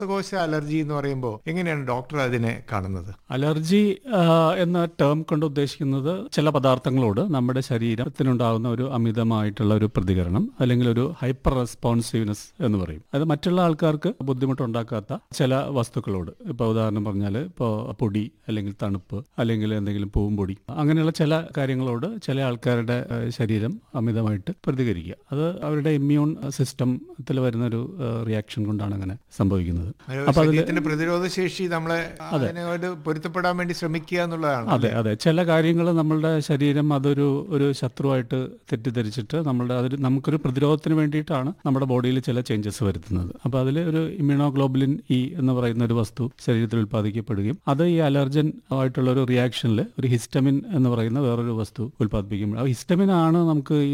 കോശ അലർജി എന്ന് പറയുമ്പോൾ എങ്ങനെയാണ് ഡോക്ടർ അതിനെ കാണുന്നത്? അലർജി എന്ന ടേം കൊണ്ട് ഉദ്ദേശിക്കുന്നത് ചില പദാർത്ഥങ്ങളോട് നമ്മുടെ ശരീരത്തിനുണ്ടാകുന്ന ഒരു അമിതമായിട്ടുള്ള ഒരു പ്രതികരണം, അല്ലെങ്കിൽ ഒരു ഹൈപ്പർ റെസ്പോൺസീവ്നെസ് എന്ന് പറയും. അത് മറ്റുള്ള ആൾക്കാർക്ക് ബുദ്ധിമുട്ടുണ്ടാക്കാത്ത ചില വസ്തുക്കളോട്, ഇപ്പോൾ ഉദാഹരണം പറഞ്ഞാൽ ഇപ്പോൾ പൊടി അല്ലെങ്കിൽ തണുപ്പ് അല്ലെങ്കിൽ എന്തെങ്കിലും പൂമ്പൊടി, അങ്ങനെയുള്ള ചില കാര്യങ്ങളോട് ചില ആൾക്കാരുടെ ശരീരം അമിതമായിട്ട് പ്രതികരിക്കുക. അത് അവരുടെ ഇമ്മ്യൂൺ സിസ്റ്റത്തിൽ വരുന്നൊരു റിയാക്ഷൻ കൊണ്ടാണ് അങ്ങനെ സംഭവിക്കുന്നത്. അപ്പൊ അതിന്റെ പ്രതിരോധ ശേഷി നമ്മളെ അതിനോട് പൊരുത്തപ്പെടാൻ വേണ്ടി ശ്രമിക്കുക എന്നുള്ളതാണ്. അതെ, ചില കാര്യങ്ങൾ നമ്മളുടെ ശരീരം ഒരു ശത്രുവായിട്ട് തെറ്റിദ്ധരിച്ചിട്ട് നമുക്കൊരു പ്രതിരോധത്തിന് വേണ്ടിയിട്ടാണ് നമ്മുടെ ബോഡിയിൽ ചില ചേഞ്ചസ് വരുത്തുന്നത്. അപ്പോൾ അതിൽ ഒരു ഇമ്മ്യൂണോഗ്ലോബുലിൻ ഇ എന്ന് പറയുന്ന ഒരു വസ്തു ശരീരത്തിൽ ഉൽപ്പാദിക്കപ്പെടുകയും അത് ഈ അലർജൻ ആയിട്ടുള്ള ഒരു റിയാക്ഷനിൽ ഒരു ഹിസ്റ്റമിൻ എന്ന് പറയുന്ന വേറൊരു വസ്തു ഉൽപ്പാദിപ്പിക്കുമ്പോൾ ആ ഹിസ്റ്റമിൻ ആണ് നമുക്ക് ഈ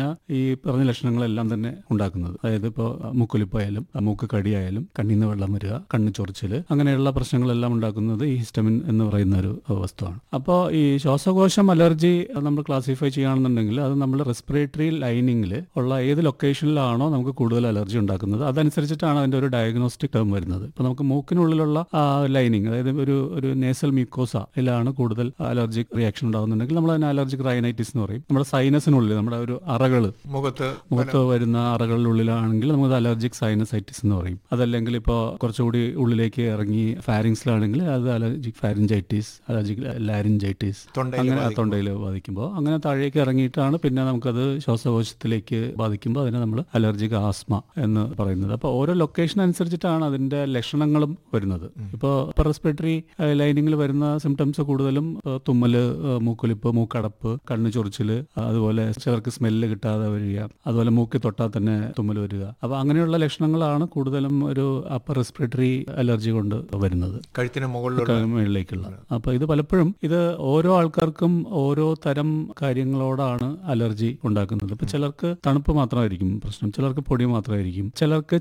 പറഞ്ഞ ലക്ഷണങ്ങളെല്ലാം തന്നെ ഉണ്ടാക്കുന്നത്. അതായത് ഇപ്പോൾ മൂക്കൊലിപ്പായാലും മൂക്ക് കടിയായാലും കണ്ണിന്ന് വെള്ളം വരിക, കണ്ണ് ചൊറിച്ചില്, അങ്ങനെയുള്ള പ്രശ്നങ്ങളെല്ലാം ഉണ്ടാക്കുന്നത് ഈ ഹിസ്റ്റമിൻ എന്ന് പറയുന്ന ഒരു വസ്തുവാണ്. അപ്പോൾ ഈ ശ്വാസകോശം അലർജി നമ്മൾ ക്ലാസിഫൈ ചെയ്യുകയാണെന്നുണ്ടെങ്കിൽ അത് നമ്മൾ റെസ്പിറേറ്ററി ലൈനിങ്ങിൽ ഉള്ള ഏത് ലൊക്കേഷനിലാണോ നമുക്ക് കൂടുതൽ അലർജി ഉണ്ടാക്കുന്നത് അതനുസരിച്ചിട്ടാണ് അതിന്റെ ഒരു ഡയഗ്നോസ്റ്റിക് ടേം വരുന്നത്. ഇപ്പോൾ നമുക്ക് മൂക്കിനുള്ളിലുള്ള ലൈനിങ്, അതായത് ഒരു നേസൽ മ്യൂക്കോസയിലാണ് കൂടുതൽ അലർജിക് റിയാക്ഷൻ ഉണ്ടാകുന്നുണ്ടെങ്കിൽ നമ്മൾ അതിന് അലർജിക് റൈനൈറ്റിസ് എന്ന് പറയും. നമ്മുടെ സൈനസിനുള്ളിൽ, നമ്മുടെ ഒരു അറകൾ, മുഖത്ത് വരുന്ന അറകളിലുള്ളിലാണെങ്കിൽ നമുക്ക് അലർജിക് സൈനസൈറ്റിസ് എന്ന് പറയും. അതല്ലെങ്കിൽ ഇപ്പോൾ കുറച്ചുകൂടി ഉള്ളിലേക്ക് ഇറങ്ങി ഫാരിങ്സിലാണെങ്കിൽ അത് അലർജിക് ഫാരിഞ്ചൈറ്റിസ്, അലർജിക് ലാരിഞ്ചൈറ്റിസ്, അങ്ങനെ തൊണ്ടയിൽ ബാധിക്കുമ്പോൾ അങ്ങനെ താഴേക്ക് ഇറങ്ങിയിട്ടാണ് പിന്നെ നമുക്കത് ശ്വാസകോശത്തിലേക്ക് ബാധിക്കുമ്പോൾ അതിനെ നമ്മൾ അലർജിക് ആസ്മ എന്ന് പറയുന്നത്. അപ്പോൾ ഓരോ ലൊക്കേഷൻ അനുസരിച്ചിട്ടാണ് അതിന്റെ ലക്ഷണങ്ങളും വരുന്നത്. ഇപ്പോൾ റെസ്പിറേറ്ററി ലൈനിങ്ങിൽ വരുന്ന സിംറ്റംസ് കൂടുതലും തുമ്മല്, മൂക്കൊലിപ്പ്, മൂക്കടപ്പ്, കണ്ണ് ചൊറിച്ചില്, അതുപോലെ ചിലർക്ക് സ്മെല്ല് കിട്ടാതെ വരിക, അതുപോലെ മൂക്കി തൊട്ടാൽ തന്നെ തുമ്മൽ വരിക. അപ്പോൾ അങ്ങനെയുള്ള ലക്ഷണങ്ങളാണ് കൂടുതലും ഒരു അപ്പർ റെസ്പിറേറ്ററി അലർജി കൊണ്ട് വരുന്നത്, കഴുത്തിന് മുകളിലേക്കുള്ള. അപ്പൊ ഇത് പലപ്പോഴും ഇത് ഓരോ ആൾക്കാർക്കും ഓരോ തരം കാര്യങ്ങളോടാണ് അലർജി ഉണ്ടാക്കുന്നത്. ഇപ്പൊ ചിലർക്ക് തണുപ്പ് മാത്രമായിരിക്കും പ്രശ്നം, ചിലർക്ക് പൊടി മാത്രമായിരിക്കും, ചിലർക്ക്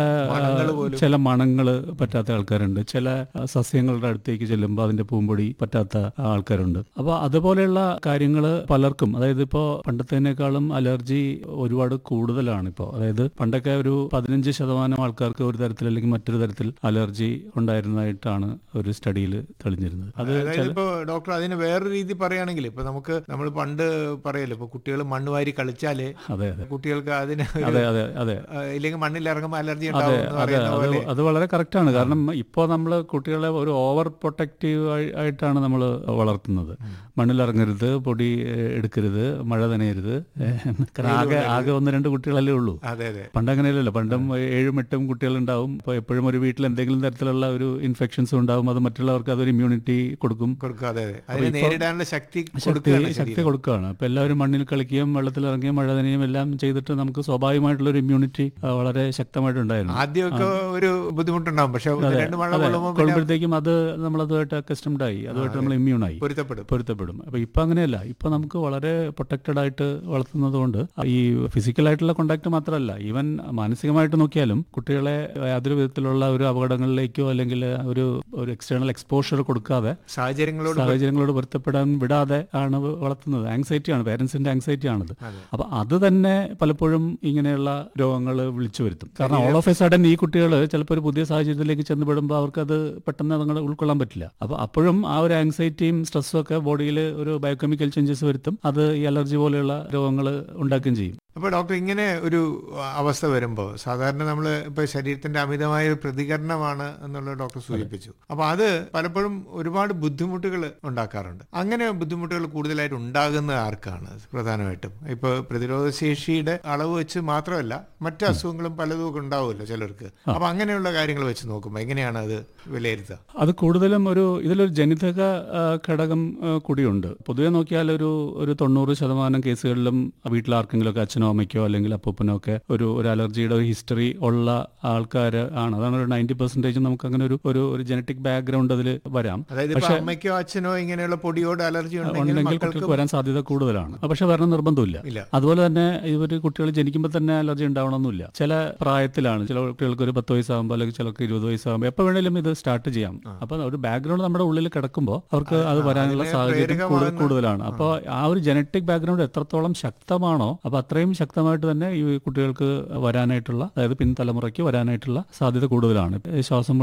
ചില മണങ്ങള് പറ്റാത്ത ആൾക്കാരുണ്ട്, ചില സസ്യങ്ങളുടെ അടുത്തേക്ക് ചെല്ലുമ്പോൾ അതിന്റെ പൂമ്പൊടി പറ്റാത്ത ആൾക്കാരുണ്ട്. അപ്പൊ അതുപോലെയുള്ള കാര്യങ്ങൾ പലർക്കും, അതായത് ഇപ്പോ പണ്ടത്തേനേക്കാളും അലർജി ഒരുപാട് കൂടുതലാണ് ഇപ്പോൾ. അതായത് പണ്ടൊക്കെ ഒരു 15% ആൾക്കാർക്ക് ഒരു തരത്തിൽ അല്ലെങ്കിൽ മറ്റൊരു തരത്തിൽ അലർജി ഉണ്ടായിരുന്നതായിട്ടാണ് ഒരു സ്റ്റഡിയിൽ തെളിഞ്ഞിരുന്നത്. ഇപ്പോ ഡോക്ടർ അതിന് വേറൊരു രീതി പറയുകയാണെങ്കിൽ ഇപ്പൊ നമ്മൾ പണ്ട് പറയല്ലോ, ഇപ്പൊ കുട്ടികൾ മണ്ണ് വാരി കളിച്ചാല് കുട്ടികൾക്ക് അതിന് ഇല്ലെങ്കിൽ മണ്ണിൽ ഇറങ്ങുമ്പോൾ അലർജി ഉണ്ടാവും. അത് വളരെ കറക്റ്റ് ആണ്. കാരണം ഇപ്പോൾ നമ്മൾ കുട്ടികളെ ഒരു ഓവർ പ്രൊട്ടക്റ്റീവ് ആയിട്ടാണ് നമ്മൾ വളർത്തുന്നത്. മണ്ണിലിറങ്ങരുത്, പൊടി എടുക്കരുത്, മഴ നനയരുത്. ആകെ 1-2 കുട്ടികളല്ലേ ഉള്ളൂ. പണ്ടങ്ങനെയല്ലല്ലോ. പണ്ടും 7-8 കുട്ടികളുണ്ടാവും. ഇപ്പോൾ എപ്പോഴും ഒരു വീട്ടിൽ എന്തെങ്കിലും തരത്തിലുള്ള ഒരു ഇൻഫെക്ഷൻസ് ഉണ്ടാവും. അത് മറ്റുള്ളവർക്ക് അതൊരു ഇമ്മ്യൂണിറ്റി കൊടുക്കും, ശക്തി കൊടുക്കുകയാണ്. അപ്പൊ എല്ലാവരും മണ്ണിൽ കളിക്കുകയും വെള്ളത്തിൽ ഇറങ്ങുകയും മഴ നനയും എല്ലാം ചെയ്തിട്ട് നമുക്ക് സ്വാഭാവികമായിട്ടുള്ള ഒരു ഇമ്മ്യൂണിറ്റി വളരെ ശക്തമായിട്ടുണ്ടായിരുന്നു. ആദ്യമൊക്കെ ഒരു ബുദ്ധിമുട്ടുണ്ടാവും, പക്ഷെ കൊള്ളുമ്പോഴത്തേക്കും അത് നമ്മളതുമായിട്ട് അക്കസ്റ്റംഡ് ആയി, അതുമായിട്ട് നമ്മൾ ഇമ്മ്യൂണായി, പൊരുത്തപ്പെടും. അപ്പൊ ഇപ്പൊ അങ്ങനെയല്ല. ഇപ്പൊ നമുക്ക് വളരെ പ്രൊട്ടക്റ്റഡ് ആയിട്ട് വളർത്തുന്നത് കൊണ്ട് ഈ ഫിസിക്കലായിട്ടുള്ള കോണ്ടാക്ട് മാത്രമല്ല, ഈവൻ മാനസികമായിട്ട് നോക്കിയാലും കുട്ടികളെ യാതൊരു വിധത്തിലുള്ള ഒരു അപകടങ്ങളിലേക്കോ അല്ലെങ്കിൽ ഒരു എക്സ്റ്റേണൽ എക്സ്പോഷർ കൊടുക്കാതെ സാഹചര്യങ്ങളോട് പൊരുത്തപ്പെടാൻ വിടാതെ ആണ് വളർത്തുന്നത്. ആങ്സൈറ്റിയാണ്, പേരൻസിന്റെ ആങ്സൈറ്റി ആണത്. അപ്പൊ അത് തന്നെ പലപ്പോഴും ഇങ്ങനെയുള്ള രോഗങ്ങൾ വിളിച്ചു വരുത്തും. കാരണം ഓൾ ഓഫ് എ സഡൻ ഈ കുട്ടികൾ ചിലപ്പോൾ ഒരു പുതിയ സാഹചര്യത്തിലേക്ക് ചെന്നുപെടുമ്പോൾ അവർക്ക് അത് പെട്ടെന്ന് അതങ്ങൾ ഉൾക്കൊള്ളാൻ പറ്റില്ല. അപ്പൊ അപ്പോഴും ആ ഒരു ആങ്സൈറ്റിയും സ്ട്രെസ്സും ഒക്കെ ബോഡിയിൽ ഒരു ബയോകെമിക്കൽ ചേഞ്ചസ് വരുത്തും. അത് ഈ അലർജി പോലെയുള്ള രോഗങ്ങൾ ഉണ്ടാക്കുകയും ചെയ്യും. അപ്പോൾ ഡോക്ടർ, ഇങ്ങനെ ഒരു അവസ്ഥ വരുമ്പോൾ സാധാരണ നമ്മൾ ഇപ്പോൾ ശരീരത്തിന്റെ അമിതമായ ഒരു പ്രതികരണമാണ് എന്നുള്ളത് ഡോക്ടർ സൂചിപ്പിച്ചു. അപ്പോൾ അത് പലപ്പോഴും ഒരുപാട് ബുദ്ധിമുട്ടുകൾ ഉണ്ടാക്കാറുണ്ട്. അങ്ങനെ ബുദ്ധിമുട്ടുകൾ കൂടുതലായിട്ട് ഉണ്ടാകുന്ന ആർക്കാണ് പ്രധാനമായിട്ടും? ഇപ്പോൾ പ്രതിരോധ ശേഷിയുടെ അളവ് വെച്ച് മാത്രമല്ല, മറ്റു അസുഖങ്ങളും പലതും ഒക്കെ ഉണ്ടാവുമല്ലോ ചിലർക്ക്. അപ്പോൾ അങ്ങനെയുള്ള കാര്യങ്ങൾ വെച്ച് നോക്കുമ്പോൾ എങ്ങനെയാണ് അത് വിലയിരുത്തുക? അത് കൂടുതലും ഇതിലൊരു ജനിതക ഘടകം കൂടിയുണ്ട്. പൊതുവെ നോക്കിയാൽ ഒരു 90% കേസുകളിലും വീട്ടിലാർക്കെങ്കിലും ഒക്കെ അമ്മയ്ക്കോ അല്ലെങ്കിൽ അപ്പൂപ്പനോ ഒക്കെ ഒരു അലർജിയുടെ ഒരു ഹിസ്റ്ററി ഉള്ള ആൾക്കാർ ആണ്. അതാണ് ഒരു 90% നമുക്ക് അങ്ങനെ ഒരു ജനറ്റിക് ബാക്ക്ഗ്രൗണ്ട് അതിൽ വരാം. പക്ഷേ അമ്മയ്ക്കോ അച്ഛനോ ഇങ്ങനെയുള്ള പൊടിയോട് അലർജി ഉണ്ടെങ്കിൽ കുട്ടികൾക്ക് വരാൻ സാധ്യത കൂടുതലാണ്. പക്ഷെ വരണം നിർബന്ധമില്ല. അതുപോലെ തന്നെ ഇവർ കുട്ടികൾ ജനിക്കുമ്പോൾ തന്നെ അലർജി ഉണ്ടാവണമെന്നില്ല. ചില പ്രായത്തിലാണ്, ചില കുട്ടികൾക്ക് ഒരു 10 വയസ്സാകുമ്പോൾ അല്ലെങ്കിൽ ചിലർക്ക് 20 വയസ്സാകുമ്പോൾ എപ്പോൾ വേണേലും ഇത് സ്റ്റാർട്ട് ചെയ്യാം. അപ്പൊ ഒരു ബാക്ക്ഗ്രൗണ്ട് നമ്മുടെ ഉള്ളിൽ കിടക്കുമ്പോൾ അവർക്ക് അത് വരാനുള്ള സാഹചര്യം കൂടുതലാണ്. അപ്പോൾ ആ ഒരു ജനറ്റിക് ബാക്ക്ഗ്രൗണ്ട് എത്രത്തോളം ശക്തമാണോ, അപ്പൊ അത്രയും ശക്തമായിട്ട് തന്നെ ഈ കുട്ടികൾക്ക് വരാനായിട്ടുള്ള, അതായത് പിൻതലമുറയ്ക്ക് വരാനായിട്ടുള്ള സാധ്യത കൂടുതലാണ്. ശ്വാസം